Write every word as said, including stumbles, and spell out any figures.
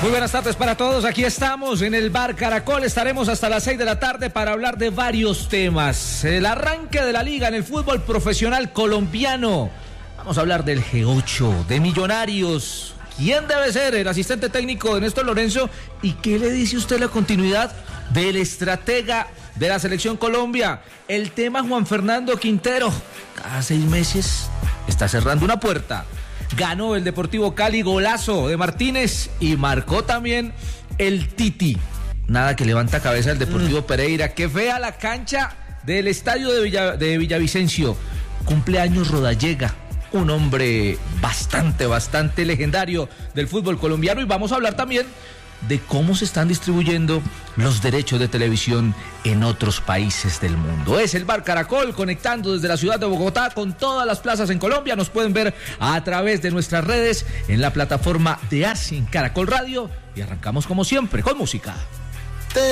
Muy buenas tardes para todos, aquí estamos en el Bar Caracol, estaremos hasta las seis de la tarde para hablar de varios temas. El arranque de la liga en el fútbol profesional colombiano, vamos a hablar del G ocho, de Millonarios, quién debe ser el asistente técnico de Néstor Lorenzo y qué le dice usted la continuidad del estratega de la Selección Colombia. El tema Juan Fernando Quintero, cada seis meses está cerrando una puerta. Ganó el Deportivo Cali, golazo de Martínez y marcó también el Titi. Nada que levanta cabeza el Deportivo mm. Pereira. Qué fea la cancha del estadio de, Villa, de Villavicencio. Cumpleaños Rodallega, un hombre bastante, bastante legendario del fútbol colombiano. Y vamos a hablar también de cómo se están distribuyendo los derechos de televisión en otros países del mundo. Es el Bar Caracol, conectando desde la ciudad de Bogotá con todas las plazas en Colombia. Nos pueden ver a través de nuestras redes en la plataforma de Así en Caracol Radio. Y arrancamos como siempre con música.